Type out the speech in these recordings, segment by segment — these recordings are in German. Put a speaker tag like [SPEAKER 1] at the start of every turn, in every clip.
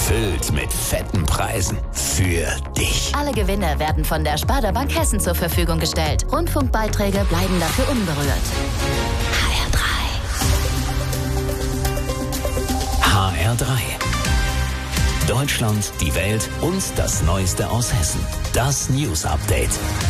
[SPEAKER 1] Gefüllt mit fetten Preisen. Für dich.
[SPEAKER 2] Alle Gewinne werden von der Sparda Bank Hessen zur Verfügung gestellt. Rundfunkbeiträge bleiben dafür unberührt.
[SPEAKER 1] HR3. Deutschland, die Welt und das Neueste aus Hessen. Das News Update.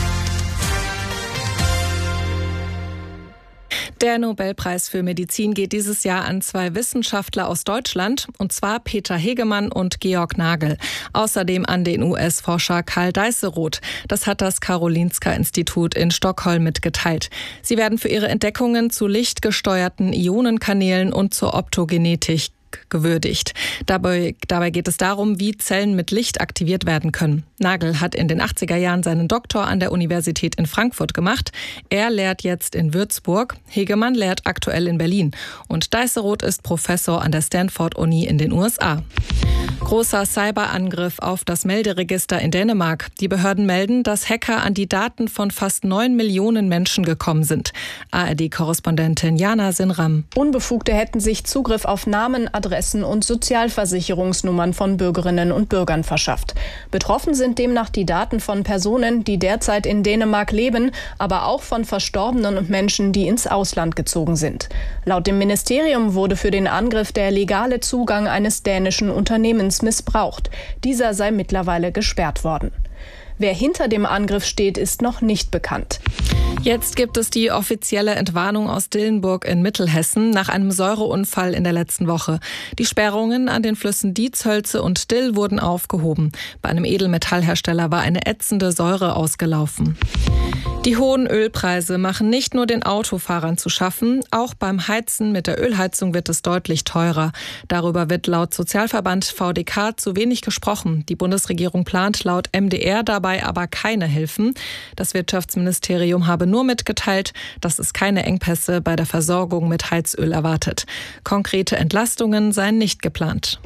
[SPEAKER 3] Der Nobelpreis für Medizin geht dieses Jahr an 2 Wissenschaftler aus Deutschland, und zwar Peter Hegemann und Georg Nagel. Außerdem an den US-Forscher Karl Deisseroth. Das hat das Karolinska-Institut in Stockholm mitgeteilt. Sie werden für ihre Entdeckungen zu lichtgesteuerten Ionenkanälen und zur Optogenetik gewürdigt. Dabei geht es darum, wie Zellen mit Licht aktiviert werden können. Nagel hat in den 80er Jahren seinen Doktor an der Universität in Frankfurt gemacht. Er lehrt jetzt in Würzburg. Hegemann lehrt aktuell in Berlin. Und Deisseroth ist Professor an der Stanford-Uni in den USA. Großer Cyberangriff auf das Melderegister in Dänemark. Die Behörden melden, dass Hacker an die Daten von fast 9 Millionen Menschen gekommen sind. ARD-Korrespondentin Jana Sinram.
[SPEAKER 4] Unbefugte hätten sich Zugriff auf Namen, Adressen und Sozialversicherungsnummern von Bürgerinnen und Bürgern verschafft. Betroffen sind demnach die Daten von Personen, die derzeit in Dänemark leben, aber auch von Verstorbenen und Menschen, die ins Ausland gezogen sind. Laut dem Ministerium wurde für den Angriff der legale Zugang eines dänischen Unternehmens missbraucht. Dieser sei mittlerweile gesperrt worden. Wer hinter dem Angriff steht, ist noch nicht bekannt.
[SPEAKER 3] Jetzt gibt es die offizielle Entwarnung aus Dillenburg in Mittelhessen nach einem Säureunfall in der letzten Woche. Die Sperrungen an den Flüssen Dietshölze und Dill wurden aufgehoben. Bei einem Edelmetallhersteller war eine ätzende Säure ausgelaufen. Die hohen Ölpreise machen nicht nur den Autofahrern zu schaffen, auch beim Heizen mit der Ölheizung wird es deutlich teurer. Darüber wird laut Sozialverband VDK zu wenig gesprochen. Die Bundesregierung plant laut MDR dabei aber keine Hilfen. Das Wirtschaftsministerium habe nur mitgeteilt, dass es keine Engpässe bei der Versorgung mit Heizöl erwartet. Konkrete Entlastungen seien nicht geplant.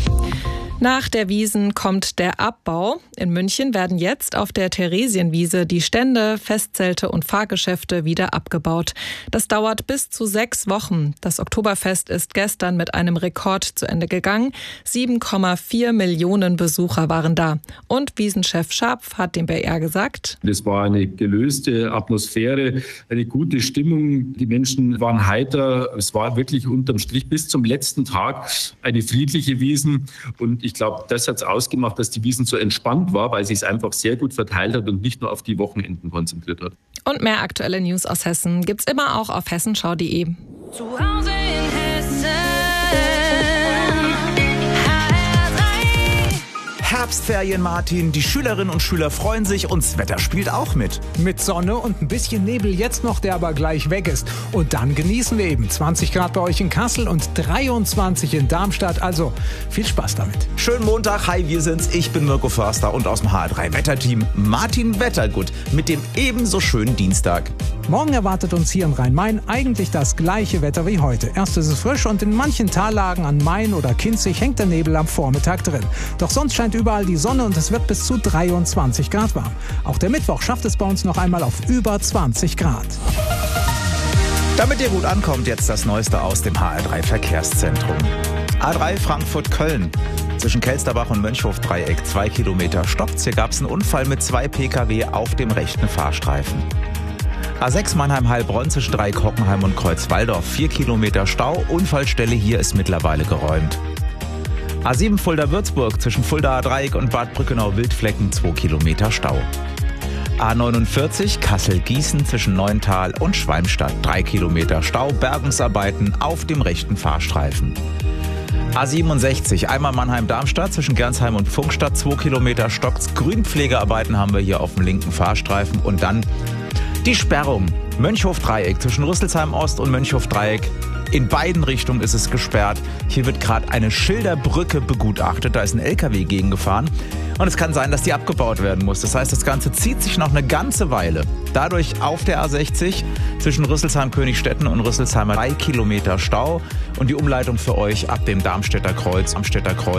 [SPEAKER 3] Nach der Wiesn kommt der Abbau. In München werden jetzt auf der Theresienwiese die Stände, Festzelte und Fahrgeschäfte wieder abgebaut. Das dauert bis zu 6 Wochen. Das Oktoberfest ist gestern mit einem Rekord zu Ende gegangen. 7,4 Millionen Besucher waren da. Und Wiesnchef Scharpf hat dem BR gesagt:
[SPEAKER 5] Das war eine gelöste Atmosphäre, eine gute Stimmung. Die Menschen waren heiter. Es war wirklich unterm Strich bis zum letzten Tag eine friedliche Wiesn. Und ich glaube, das hat es ausgemacht, dass die Wiesn so entspannt war, weil sie es einfach sehr gut verteilt hat und nicht nur auf die Wochenenden konzentriert hat.
[SPEAKER 3] Und mehr aktuelle News aus Hessen gibt's immer auch auf hessenschau.de.
[SPEAKER 6] Zu Hause in Hessen.
[SPEAKER 7] Herbstferien, Martin. Die Schülerinnen und Schüler freuen sich und das Wetter spielt auch mit.
[SPEAKER 8] Mit Sonne und ein bisschen Nebel jetzt noch, der aber gleich weg ist. Und dann genießen wir eben 20 Grad bei euch in Kassel und 23 in Darmstadt. Also viel Spaß damit.
[SPEAKER 7] Schönen Montag. Hi, wir sind's. Ich bin Mirko Förster und aus dem HR3 Wetterteam Martin Wettergut mit dem ebenso schönen Dienstag.
[SPEAKER 8] Morgen erwartet uns hier im Rhein-Main eigentlich das gleiche Wetter wie heute. Erst ist es frisch und in manchen Tallagen an Main oder Kinzig hängt der Nebel am Vormittag drin. Doch sonst scheint überall die Sonne und es wird bis zu 23 Grad warm. Auch der Mittwoch schafft es bei uns noch einmal auf über 20 Grad.
[SPEAKER 7] Damit ihr gut ankommt, jetzt das Neueste aus dem HR3 Verkehrszentrum. A3 Frankfurt-Köln. Zwischen Kelsterbach und Mönchhof-Dreieck 2 Kilometer stoppt. Hier gab es einen Unfall mit 2 Pkw auf dem rechten Fahrstreifen. A6 Mannheim-Heilbronn zwischen Dreieck-Hockenheim und Kreuzwaldorf 4 Kilometer Stau. Unfallstelle hier ist mittlerweile geräumt. A7 Fulda-Würzburg zwischen Fuldaer-Dreieck und Bad Brückenau-Wildflecken 2 Kilometer Stau. A49 Kassel-Gießen zwischen Neuntal und Schwalmstadt 3 Kilometer Stau. Bergungsarbeiten auf dem rechten Fahrstreifen. A67 einmal Mannheim-Darmstadt zwischen Gernsheim und Pfungstadt 2 Kilometer stockt's. Grünpflegearbeiten haben wir hier auf dem linken Fahrstreifen. Und dann die Sperrung. Mönchhof-Dreieck zwischen Rüsselsheim-Ost und Mönchhof-Dreieck. In beiden Richtungen ist es gesperrt. Hier wird gerade eine Schilderbrücke begutachtet. Da ist ein LKW gegengefahren. Und es kann sein, dass die abgebaut werden muss. Das heißt, das Ganze zieht sich noch eine ganze Weile. Dadurch auf der A60 zwischen Rüsselsheim-Königstetten und Rüsselsheimer 3 Kilometer Stau. Und die Umleitung für euch ab dem Darmstädter Kreuz,